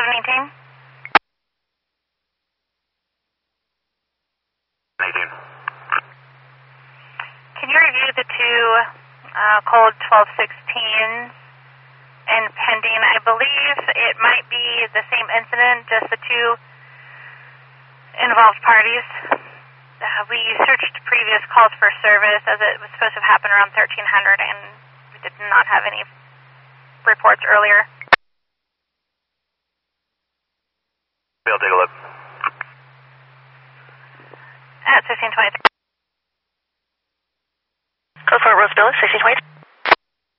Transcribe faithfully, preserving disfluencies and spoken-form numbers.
seven eighteen. eighteen. Can you review the two uh, code twelve sixteen and pending? I believe it might be the same incident, just the two involved parties. Uh, we searched previous calls for service as it was supposed to have happened around thirteen hundred, and we did not have any reports earlier. We'll take a look. At sixteen twenty-three. Code for Rose Villa, sixteen twenty-three.